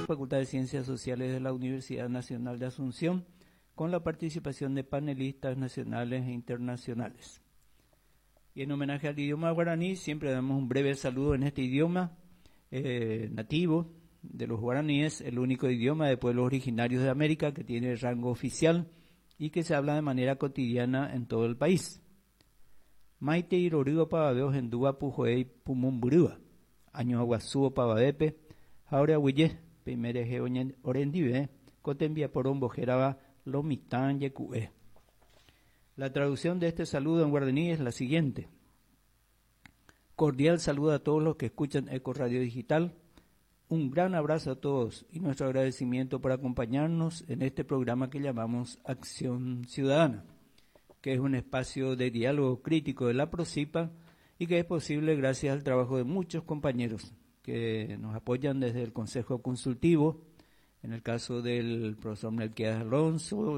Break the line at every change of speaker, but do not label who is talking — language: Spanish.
Facultad de Ciencias Sociales de la Universidad Nacional de Asunción, con la participación de panelistas nacionales e internacionales. Y en homenaje al idioma guaraní, siempre damos un breve saludo en este idioma nativo de los guaraníes, el único idioma de pueblos originarios de América que tiene rango oficial y que se habla de manera cotidiana en todo el país. Maite irorúa pavaveo hendúa pujoei pumumburúa, año aguasúo pavavepe, ahora huye, primereje orendive, cotembia porombo jeraba lomitán yecue. La traducción de este saludo en guaraní es la siguiente. Cordial saludo a todos los que escuchan Eco Radio Digital. Un gran abrazo a todos y nuestro agradecimiento por acompañarnos en este programa que llamamos Acción Ciudadana, que es un espacio de diálogo crítico de la PROCIPA y que es posible gracias al trabajo de muchos compañeros que nos apoyan desde el Consejo Consultivo, en el caso del profesor Melquiades Alonso,